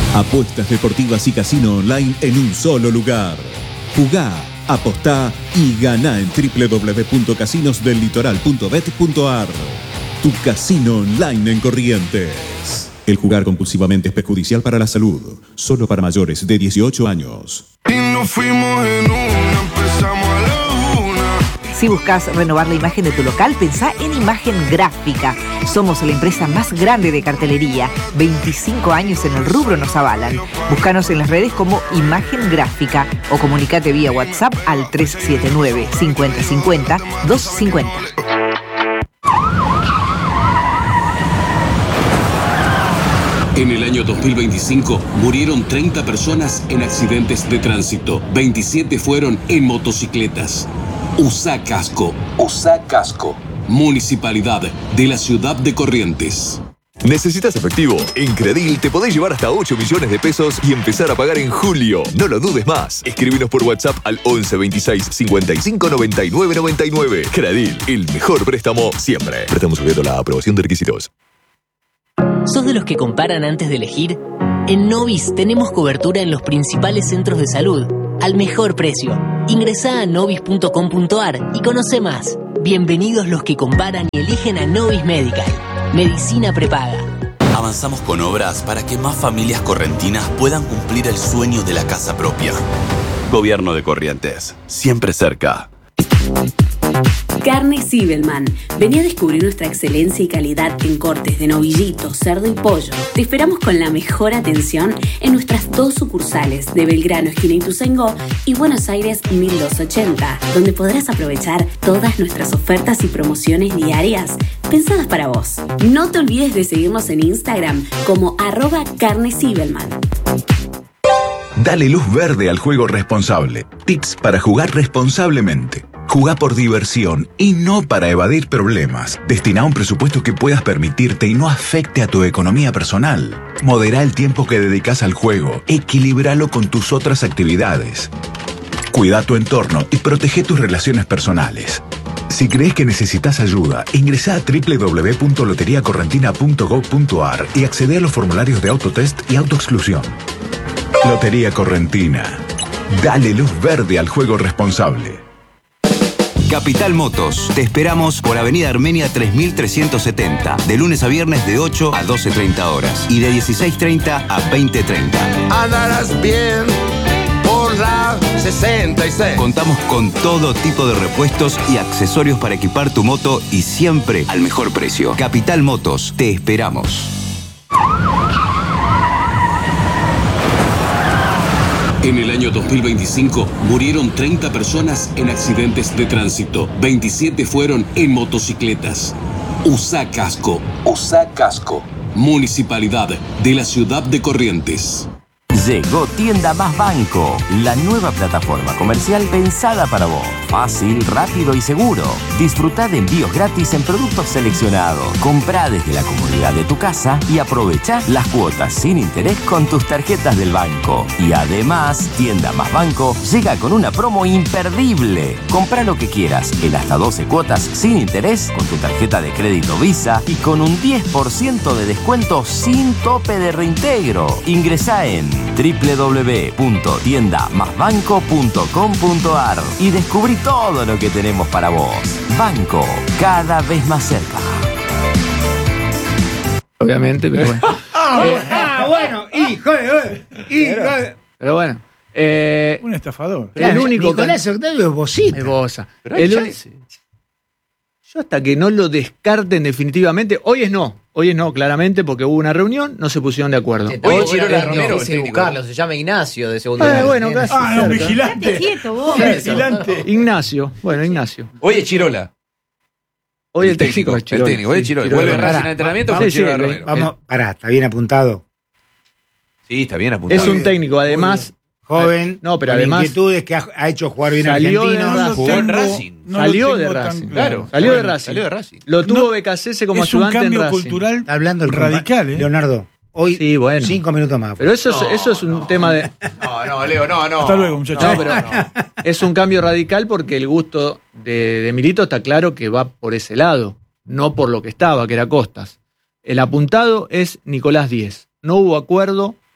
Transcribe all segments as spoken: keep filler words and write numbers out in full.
Apuestas deportivas y casino online en un solo lugar. Jugá, apostá y ganá en doble u doble u doble u punto casinos del litoral punto bet punto a r. Tu casino online en Corrientes. El jugar compulsivamente es perjudicial para la salud. Solo para mayores de dieciocho años. Y nos fuimos en una, empezamos a la una. Si buscas renovar la imagen de tu local, pensá en Imagen Gráfica. Somos la empresa más grande de cartelería. veinticinco años en el rubro nos avalan. Búscanos en las redes como Imagen Gráfica o comunicate vía WhatsApp al tres siete nueve, cincuenta cincuenta, doscientos cincuenta. En el año dos mil veinticinco murieron treinta personas en accidentes de tránsito. veintisiete fueron en motocicletas. Usá casco. Usá casco. Municipalidad de la Ciudad de Corrientes. ¿Necesitas efectivo? En Credil te podés llevar hasta ocho millones de pesos y empezar a pagar en julio. No lo dudes más. Escribinos por WhatsApp al once veintiséis cincuenta y cinco noventa y nueve noventa y nueve. Credil, el mejor préstamo siempre. Préstamo sujeto a la aprobación de requisitos. ¿Sos de los que comparan antes de elegir? En Novis tenemos cobertura en los principales centros de salud, al mejor precio. Ingresá a novis punto com punto a r y conoce más. Bienvenidos los que comparan y eligen a Novis Medical. Medicina prepaga. Avanzamos con obras para que más familias correntinas puedan cumplir el sueño de la casa propia. Gobierno de Corrientes, siempre cerca. Carne Zibelman. Vení a descubrir nuestra excelencia y calidad en cortes de novillito, cerdo y pollo. Te esperamos con la mejor atención en nuestras dos sucursales de Belgrano, esquina Ituzaingó, y Buenos Aires mil doscientos ochenta, donde podrás aprovechar todas nuestras ofertas y promociones diarias pensadas para vos. No te olvides de seguirnos en Instagram como arroba carne Zibelman. Dale luz verde al juego responsable. Tips para jugar responsablemente. Jugá por diversión y no para evadir problemas. Destina un presupuesto que puedas permitirte y no afecte a tu economía personal. Modera el tiempo que dedicas al juego. Equilíbralo con tus otras actividades. Cuida tu entorno y protege tus relaciones personales. Si crees que necesitas ayuda, ingresá a doble u doble u doble u punto lotería correntina punto gob punto a r y accede a los formularios de autotest y autoexclusión. Lotería Correntina. Dale luz verde al juego responsable. Capital Motos. Te esperamos por Avenida Armenia tres mil trescientos setenta. De lunes a viernes de ocho a doce treinta horas. Y de dieciséis treinta a veinte treinta. Andarás bien por la sesenta y seis. Contamos con todo tipo de repuestos y accesorios para equipar tu moto y siempre al mejor precio. Capital Motos. Te esperamos. En el año dos mil veinticinco murieron treinta personas en accidentes de tránsito. veintisiete fueron en motocicletas. Usá casco. Usá casco. Municipalidad de la Ciudad de Corrientes. Llegó Tienda Más Banco, la nueva plataforma comercial pensada para vos. Fácil, rápido y seguro. Disfrutá de envíos gratis en productos seleccionados. Comprá desde la comodidad de tu casa y aprovechá las cuotas sin interés con tus tarjetas del banco. Y además, Tienda Más Banco llega con una promo imperdible. Comprá lo que quieras en hasta doce cuotas sin interés con tu tarjeta de crédito Visa y con un diez por ciento de descuento sin tope de reintegro. Ingresá en doble u doble u doble u punto tienda más banco punto com punto a r y descubrí todo lo que tenemos para vos. Banco, cada vez más cerca. Obviamente, pero bueno. Ah, bueno, ah, bueno, hijo de... Hijo de... Pero bueno. Eh, un estafador. El Claro, único Nicolás Octavio es Bocita. Es Bosa. Pero hay El un- chance. Yo hasta que no lo descarten definitivamente, hoy es no, hoy es no, claramente, porque hubo una reunión, no se pusieron de acuerdo. Oye, Chirola Romero, difícil buscarlo, se llama Ignacio de segundo Eh, grado. bueno, casi. Ah, no, cerca. vigilante. quieto, vos. Vigilante. Ignacio, bueno, Ignacio. Oye, Chirola. Hoy el, El técnico, técnico es Chirola. el técnico, oye, Chirola. Vuelve Pará, Racing a entrenamiento vamos, con sí, Chirola sí, Romero. Vamos, pará, está bien apuntado. Sí, está bien apuntado. Es un técnico, además. Joven, No, pero con además- inquietudes que ha, ha hecho jugar bien Salió de argentinos. Racing. Jugó en Racing. No lo salió de tengo tan Racing. Claro. Salió de Bueno, Racing. Salió de Racing. Lo tuvo No, B K C S como es un ayudante en cambio Racing. cultural Está hablando el radical, ¿eh? Leonardo, hoy Sí, bueno. cinco minutos más. Pero eso, No, es, eso es un no. tema de... No, no, Leo, no, no. Hasta luego, muchachos. No, pero es un cambio radical porque el gusto de, de Milito está claro que va por ese lado, no por lo que estaba, que era Costas. El apuntado es Nicolás Díez. No hubo acuerdo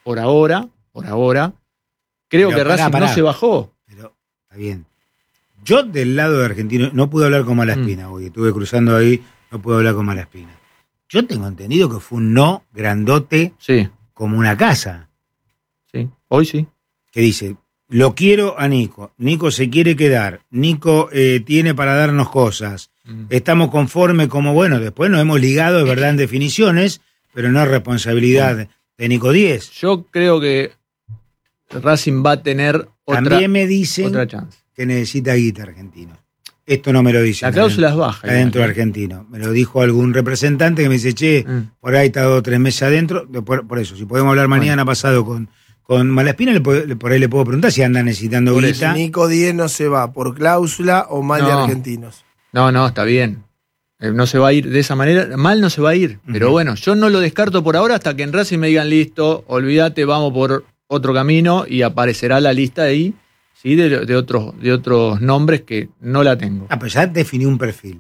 por ahora, por ahora, creo Pero que pará, Racing pará. no se bajó. Está bien. Yo del lado de Argentino no pude hablar con Malaspina, porque estuve cruzando ahí, no pude hablar con Malaspina. Yo tengo entendido que fue un no grandote Sí. como una casa. Sí, hoy sí. Que dice, lo quiero a Nico, Nico se quiere quedar, Nico eh, tiene para darnos cosas, Mm. estamos conformes como, bueno, después nos hemos ligado, es verdad, en definiciones, pero no es responsabilidad de Nico Díez. Yo creo que Racing va a tener otra, También me dicen otra chance. que necesita guita Argentino. Esto no me lo dice. La cláusula es baja. Adentro igual. argentino. Me lo dijo algún representante que me dice, che, Mm. por ahí está dos o tres meses adentro. De- Por, por eso, si podemos hablar mañana pasado con, con Malaspina, le puedo- le- por ahí le puedo preguntar si anda necesitando Por guita. Nico Díez no se va por cláusula o mal de No. argentinos. No, no, está bien. Eh, No se va a ir de esa manera. Mal no se va a ir. Pero bueno, yo no lo descarto por ahora hasta que en Racing me digan, listo, olvídate, vamos por otro camino y aparecerá la lista ahí, sí, de, de otros, de otros nombres que no la tengo. Ah, pues ya definí un perfil.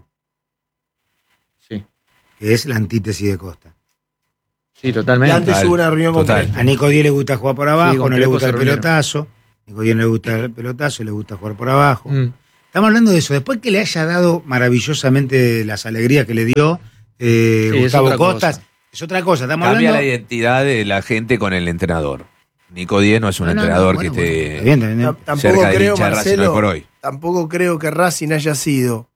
Sí. Que es la antítesis de Costa. Sí, totalmente. Y antes Total, hubo una reunión con total. Crespo. A Nico Díez le gusta jugar por abajo, Sí, con no le Crespo gusta se el reunieron. pelotazo. Nico Díez no le gusta el pelotazo, le gusta jugar por abajo. Mm. Estamos hablando de eso. Después que le haya dado maravillosamente las alegrías que le dio eh, Sí, es Gustavo otra Costas, cosa. es otra cosa. Estamos Cambia hablando. la identidad de la gente con el entrenador. Nico Díez no es un No, no, no, entrenador bueno, que bueno, esté está bien, está bien. Tampoco cerca del creo, hincha de Racing hoy Marcelo, por hoy. tampoco creo que Racing haya sido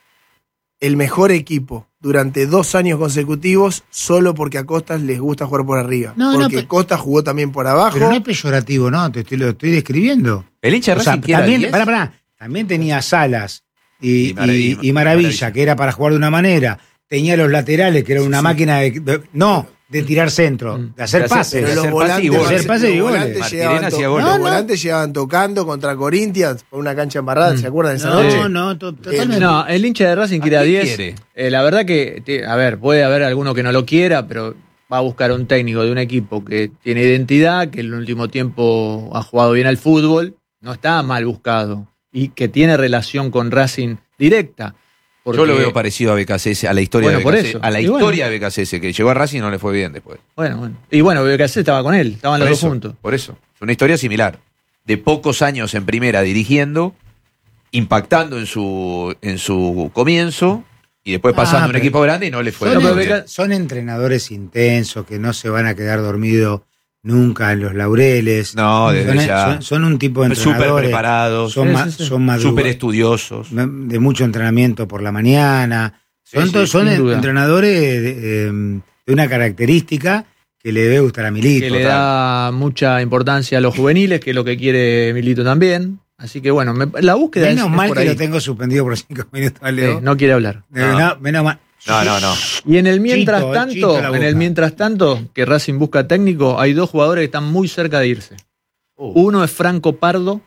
el mejor equipo durante dos años consecutivos solo porque a Costas les gusta jugar por arriba. No, no, porque pero- Costas jugó también por abajo. Pero no es peyorativo, no, te estoy, lo estoy describiendo. El hincha de O sea, Racing quiere a también, diez. pará, pará, también tenía Salas y, Y Maravilla, y- y Maravilla, que era para jugar de una manera. Tenía los laterales, que era una máquina de, de- no, de tirar centro, de hacer De hacer- pases. pero Pero los hacer volantes, pase y goles. De hacer pase y los goles. volantes Martirena llegaban, hacía to- goles. los No, no. volantes llegaban tocando contra Corinthians por una cancha embarrada. ¿Se acuerdan de esa No, noche? no, to- totalmente. No, el hincha de Racing quiere a qué diez. quiere? Eh, la verdad que, te- a ver, puede haber alguno que no lo quiera, pero va a buscar un técnico de un equipo que tiene identidad, que en el último tiempo ha jugado bien al fútbol, no está mal buscado y que tiene relación con Racing directa. Porque- Yo lo veo parecido a B K C S, a la historia Bueno, de por B K C S, eso. a la Y bueno. historia de B K C S, que llegó a Racing y no le fue bien después. Bueno, bueno. Y bueno, B K C estaba con él, estaban Por los eso, dos juntos. por eso. Es una historia similar. De pocos años en primera dirigiendo, impactando en su, en su comienzo y después Ah, pasando a un pero- equipo grande y no le fue Son, muy en- bien. son entrenadores intensos que no se van a quedar dormidos nunca en los laureles. No, desde son, ya. son- son un tipo de Súper entrenadores. preparados, Son, Sí, ma- sí, sí. son madruga- súper estudiosos. de mucho entrenamiento por la mañana. Sí, Son, sí, todos- son sin duda. entrenadores de, eh, de una característica que le debe gustar a Milito. Que le da mucha importancia a los juveniles, que es lo que quiere Milito también. Así que bueno, me- la búsqueda es- Menos es mal por que ahí. lo tengo suspendido por cinco minutos, Sí, Leo. no quiere hablar. Eh, no, menos mal. No, no, no. Y en el mientras Chito, eh, tanto, chito la en el boca. mientras tanto que Racing busca técnico, hay dos jugadores que están muy cerca de irse. Uh. Uno es Franco Pardo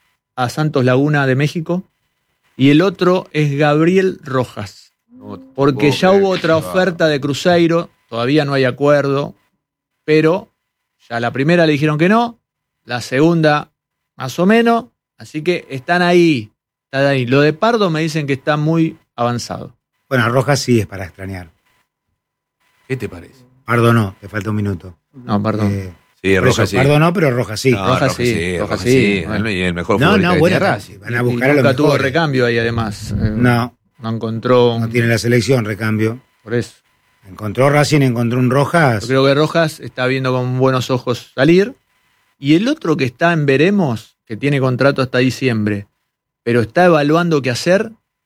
a Santos Laguna de México y el otro es Gabriel Rojas. Porque puedo ya creer hubo que otra se va. oferta de Cruzeiro, todavía no hay acuerdo, pero ya la primera le dijeron que no, la segunda más o menos, así que están ahí, están ahí. Lo de Pardo me dicen que está muy avanzado. Bueno, Rojas sí es para extrañar. ¿Qué te parece? Pardo no, te falta un minuto. No, perdón. Eh, Sí, por Rojas eso, sí. Pardo no, pero Rojas sí. No, Rojas sí, sí, Rojas Rojas sí. sí. Bueno. El, el mejor No, futbolista no, que bueno, tiene Racing. van a Y- buscar y a los nunca tuvo mejores. recambio ahí además. Eh, No, No encontró. no tiene la selección, recambio. Por eso. Encontró Racing, encontró un Rojas. Yo creo que Rojas está viendo con buenos ojos salir. Y el otro que está en veremos, que tiene contrato hasta diciembre, pero está evaluando qué hacer,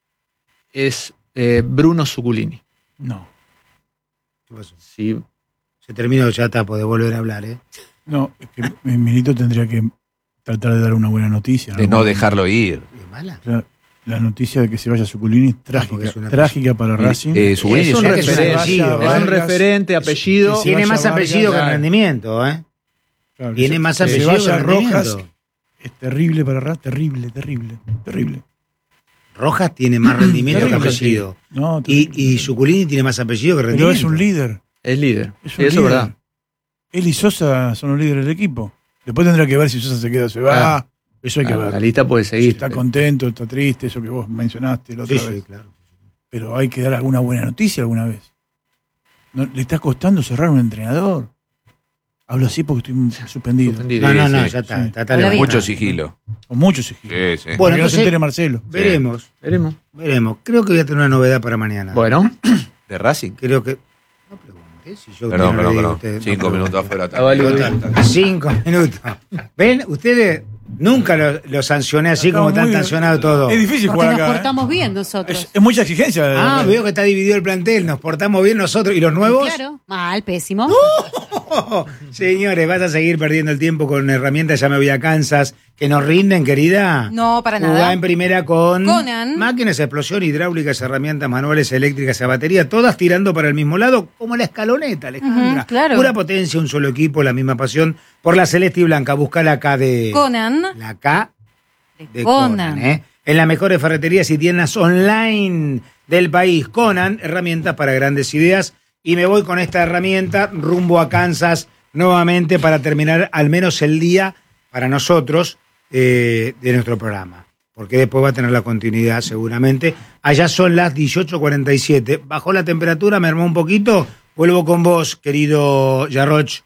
es eh, Bruno Zuculini. No. ¿Qué pasó? Sí. Se terminó, ya está, podés volver a hablar, ¿eh? No, es que Milito tendría que tratar de dar una buena noticia. De no dejarlo ir. ¿Es mala? La, la noticia de que se vaya Zuculini es trágica, porque es una- trágica para Racing. Eh, Zuculini Es es un un referente, apellido, es un Vargas, referente, apellido. que se Tiene vaya más Vargas, apellido que claro. rendimiento, ¿eh? Claro, que Tiene se- más que se apellido vaya que Rojas rendimiento. es terrible para Racing, terrible, terrible, terrible. Rojas tiene más rendimiento que Terrible. apellido. No, Y, terrible. y Zuculini tiene más apellido que Pero rendimiento. es un líder. Es líder. Es Sí, un eso es líder. verdad. Él y Sosa son los líderes del equipo. Después tendrá que ver si Sosa se queda o se va. Ah. Eso hay que La, ver. la lista puede Si seguir. está contento, está triste, eso que vos mencionaste la otra Sí, vez. sí, claro. Pero hay que dar alguna buena noticia alguna vez. No, le está costando cerrar un entrenador. Hablo así porque estoy suspendido. No, no, no, ya está. está, está Mucho sigilo. Con mucho sigilo. Sí, sí. Bueno, que no se entonces, entere Marcelo. Veremos. Sí. Veremos. Veremos. Creo que voy a tener una novedad para mañana. Bueno. ¿De Racing? Creo que. No pregunté si yo. Perdón, no perdón, le digo perdón. a ustedes, Cinco no minutos pregunté. afuera. Total, Cinco minutos. ¿Ven? Ustedes nunca lo, lo sancioné así Acá como muy están bien. sancionados todos. Es difícil Porque jugar nos acá. ¿eh? portamos bien nosotros. Es, es mucha exigencia. Ah, eh. veo que está dividido el plantel. Nos portamos bien nosotros. ¿Y los nuevos? Claro. Mal, pésimo. Oh, señores, vas a seguir perdiendo el tiempo con herramientas. Ya me voy a Kansas. ¿Que nos rinden, querida? No, para Jugá nada. en primera con Conan. máquinas, explosión, hidráulicas, herramientas manuales, eléctricas a batería, todas tirando para el mismo lado, como la escaloneta, Alejandra. Ujú, claro. Pura potencia, un solo equipo, la misma pasión por la celeste y blanca. Busca la K de Conan. la K de Conan. Conan, ¿eh? En las mejores ferreterías y tiendas online del país. Conan, herramientas para grandes ideas. Y me voy con esta herramienta rumbo a Kansas nuevamente para terminar al menos el día para nosotros eh, de nuestro programa. Porque después va a tener la continuidad seguramente. Allá son las dieciocho cuarenta y siete. Bajó la temperatura, me armó un poquito. Vuelvo con vos, querido Yarroch.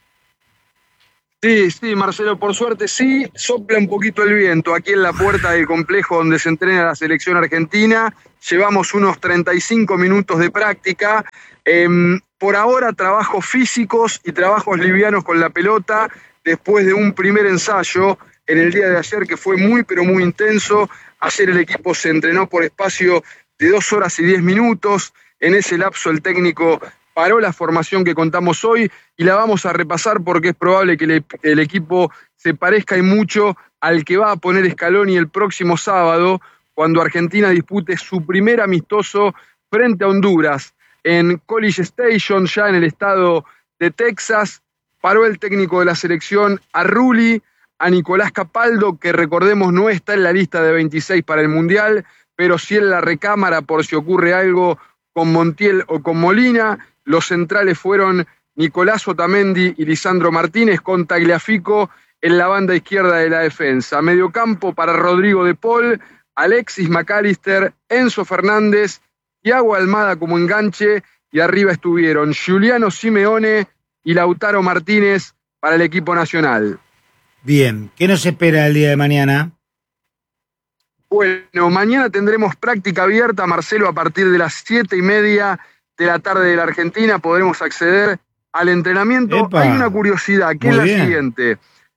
Sí, sí, Marcelo, por suerte sí, sopla un poquito el viento aquí en la puerta del complejo donde se entrena la selección argentina. Llevamos unos treinta y cinco minutos de práctica. Eh, por ahora trabajos físicos y trabajos livianos con la pelota después de un primer ensayo en el día de ayer que fue muy pero muy intenso. Ayer el equipo se entrenó por espacio de dos horas y diez minutos. En ese lapso el técnico paró la formación que contamos hoy y la vamos a repasar porque es probable que el, el equipo se parezca y mucho al que va a poner Scaloni el próximo sábado cuando Argentina dispute su primer amistoso frente a Honduras en College Station, ya en el estado de Texas. Paró el técnico de la selección a Rulli, a Nicolás Capaldo, que recordemos no está en la lista de veintiséis para el Mundial, pero sí en la recámara por si ocurre algo con Montiel o con Molina. Los centrales fueron Nicolás Otamendi y Lisandro Martínez con Tagliafico en la banda izquierda de la defensa. Mediocampo para Rodrigo de Paul, Alexis McAllister, Enzo Fernández, Thiago Almada como enganche y arriba estuvieron Giuliano Simeone y Lautaro Martínez para el equipo nacional. Bien, ¿qué nos espera el día de mañana? Bueno, mañana tendremos práctica abierta, Marcelo, a partir de las siete y media de la tarde de la Argentina podremos acceder al entrenamiento. Epa. Hay una curiosidad, que Muy es la bien. siguiente.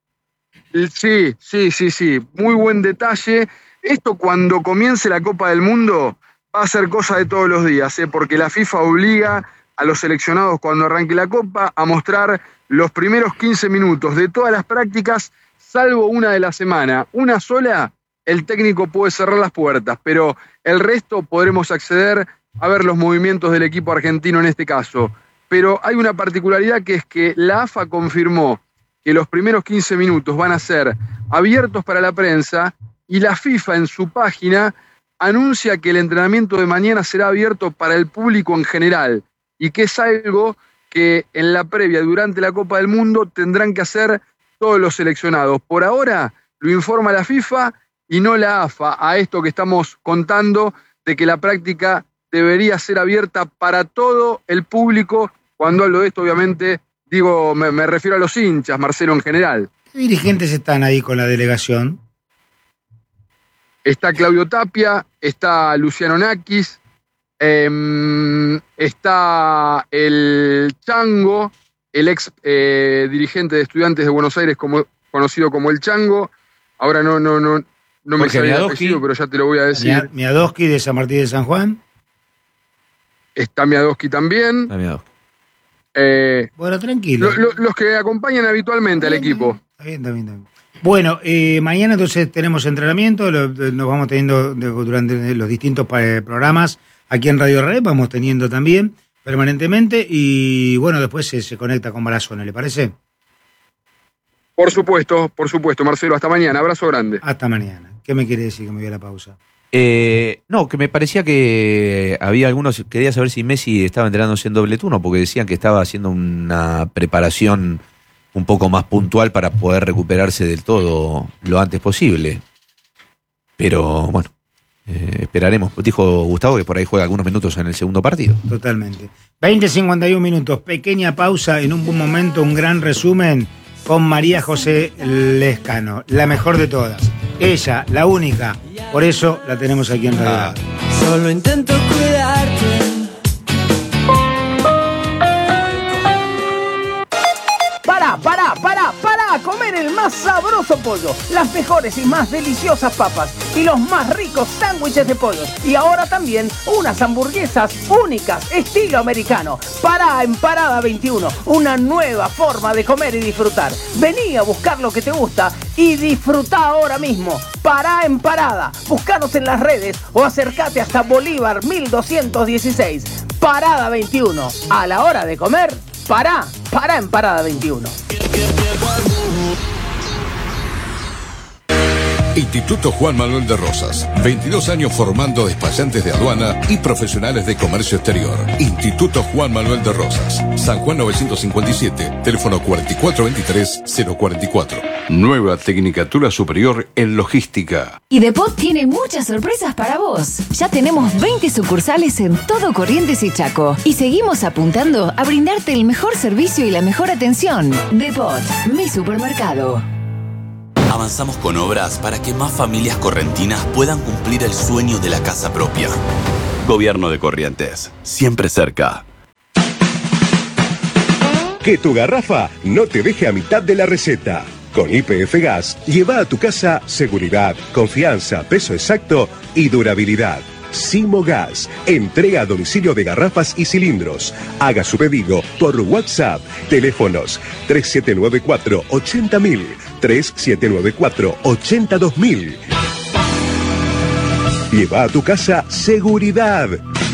Sí, sí, sí, sí, muy buen detalle. Esto cuando comience la Copa del Mundo va a ser cosa de todos los días, ¿eh? Porque la FIFA obliga a los seleccionados cuando arranque la Copa a mostrar los primeros quince minutos de todas las prácticas, salvo una de la semana. Una sola, el técnico puede cerrar las puertas, pero el resto podremos acceder a ver los movimientos del equipo argentino en este caso. Pero hay una particularidad que es que la A F A confirmó que los primeros quince minutos van a ser abiertos para la prensa y la FIFA en su página anuncia que el entrenamiento de mañana será abierto para el público en general y que es algo que en la previa, durante la Copa del Mundo, tendrán que hacer todos los seleccionados. Por ahora lo informa la FIFA y no la A F A a esto que estamos contando de que la práctica debería ser abierta para todo el público. Cuando hablo de esto, obviamente, digo, me, me refiero a los hinchas, Marcelo, en general. ¿Qué dirigentes están ahí con la delegación? Está Claudio Tapia, está Luciano Nakis, eh, está el Chango, el ex eh, dirigente de Estudiantes de Buenos Aires, como, conocido como el Chango. Ahora no, no, no, no me Jorge sale el Miadowski. apellido, pero ya te lo voy a decir. Mia- Miadowski de San Martín de San Juan. Está Miadowski también. Está Miadowski. Eh, Bueno, tranquilo. lo- lo- los que acompañan habitualmente al equipo. Está bien, está bien, está bien. Bueno, eh, mañana entonces tenemos entrenamiento, lo- nos vamos teniendo de- durante los distintos pa- programas aquí en Radio Red, vamos teniendo también permanentemente y bueno, después se, se conecta con Barazona, ¿le parece? Por supuesto, por supuesto, Marcelo. Hasta mañana. Abrazo grande. Hasta mañana. ¿Qué me quiere decir que me voy a la pausa? Eh, no, que me parecía que había algunos, quería saber si Messi estaba entrenándose en doble turno, porque decían que estaba haciendo una preparación un poco más puntual para poder recuperarse del todo lo antes posible. Pero bueno, eh, esperaremos. Dijo Gustavo que por ahí juega algunos minutos en el segundo partido. Totalmente. veinte cincuenta y uno minutos, pequeña pausa, en un buen momento, un gran resumen con María José Lescano, la mejor de todas. Ella, la única, por eso la tenemos aquí en realidad. Solo intento cuidarte. Para, para, para, para comer el más sabroso pollo, las mejores y más deliciosas papas y los más ricos sándwiches de pollo. Y ahora también unas hamburguesas únicas, estilo americano. Para en Parada veintiuno, una nueva forma de comer y disfrutar. Vení a buscar lo que te gusta y disfruta ahora mismo. Pará en Parada, búscanos en las redes o acércate hasta Bolívar mil doscientos dieciséis. Parada veintiuno, a la hora de comer, pará, pará en Parada veintiuno. Instituto Juan Manuel de Rosas, veintidós años formando despachantes de aduana y profesionales de comercio exterior. Instituto Juan Manuel de Rosas, San Juan novecientos cincuenta y siete, teléfono cuatro cuatro dos tres cero cuatro cuatro. Nueva Tecnicatura Superior en Logística. Y Depot tiene muchas sorpresas para vos. Ya tenemos veinte sucursales en todo Corrientes y Chaco. Y seguimos apuntando a brindarte el mejor servicio y la mejor atención. Depot, mi supermercado. Avanzamos con obras para que más familias correntinas puedan cumplir el sueño de la casa propia. Gobierno de Corrientes, siempre cerca. Que tu garrafa no te deje a mitad de la receta. Con Y P F Gas, lleva a tu casa seguridad, confianza, peso exacto y durabilidad. Simogas, entrega a domicilio de garrafas y cilindros. Haga su pedido por WhatsApp. Teléfonos tres siete nueve cuatro ochenta mil, tres siete nueve cuatro ochenta dos mil. Lleva a tu casa seguridad.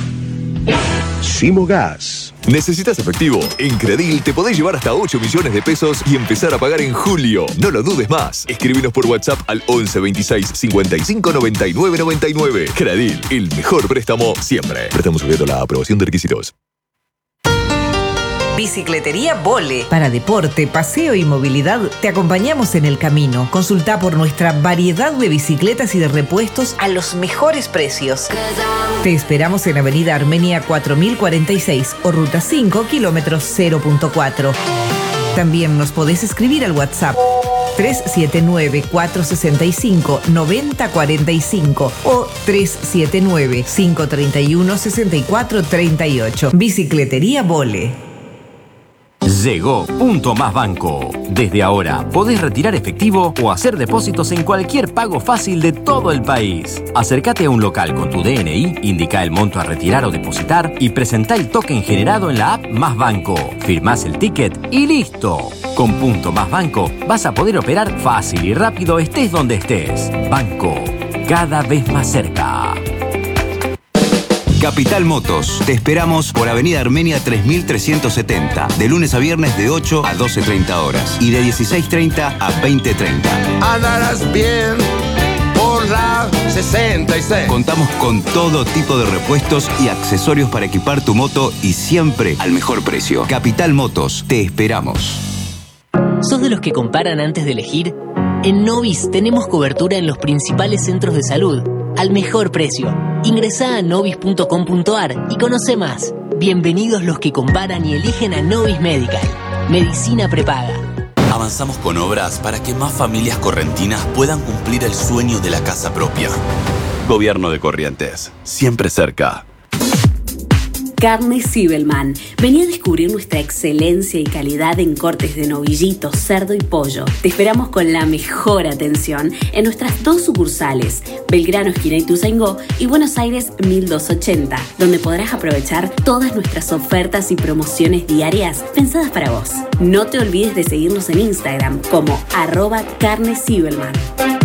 Simogas. ¿Necesitas efectivo? En Credil te podés llevar hasta ocho millones de pesos y empezar a pagar en julio. No lo dudes más. Escríbenos por WhatsApp al once veintiséis cincuenta y cinco noventa y nueve noventa y nueve. Credil, el mejor préstamo siempre. Préstamo sujeto a la aprobación de requisitos. Bicicletería Vole. Para deporte, paseo y movilidad, te acompañamos en el camino. Consulta por nuestra variedad de bicicletas y de repuestos a los mejores precios. Te esperamos en Avenida Armenia cuatro mil cuarenta y seis o Ruta cinco, kilómetros cero punto cuatro. También nos podés escribir al WhatsApp tres siete nueve cuatro seis cinco nueve cero cuatro cinco o tres siete nueve cinco tres uno seis cuatro tres ocho. Bicicletería Vole. Llegó Punto Más Banco. Desde ahora podés retirar efectivo o hacer depósitos en cualquier pago fácil de todo el país. Acércate a un local con tu D N I, indica el monto a retirar o depositar y presentá el token generado en la app Más Banco. Firmás el ticket y listo. Con Punto Más Banco vas a poder operar fácil y rápido estés donde estés. Banco, cada vez más cerca. Capital Motos. Te esperamos por Avenida Armenia tres mil trescientos setenta. De lunes a viernes de ocho a doce treinta horas. Y de dieciséis treinta a veinte treinta. Andarás bien por la sesenta y seis. Contamos con todo tipo de repuestos y accesorios para equipar tu moto y siempre al mejor precio. Capital Motos. Te esperamos. ¿Sos de los que comparan antes de elegir? En Novis tenemos cobertura en los principales centros de salud, al mejor precio. Ingresá a novis punto com punto ar y conoce más. Bienvenidos los que comparan y eligen a Novis Medical. Medicina prepaga. Avanzamos con obras para que más familias correntinas puedan cumplir el sueño de la casa propia. Gobierno de Corrientes, siempre cerca. Carne Zibelman. Vení a descubrir nuestra excelencia y calidad en cortes de novillito, cerdo y pollo. Te esperamos con la mejor atención en nuestras dos sucursales, Belgrano, esquina Ituzaingó y Buenos Aires mil doscientos ochenta, donde podrás aprovechar todas nuestras ofertas y promociones diarias pensadas para vos. No te olvides de seguirnos en Instagram como arroba carne Zibelman.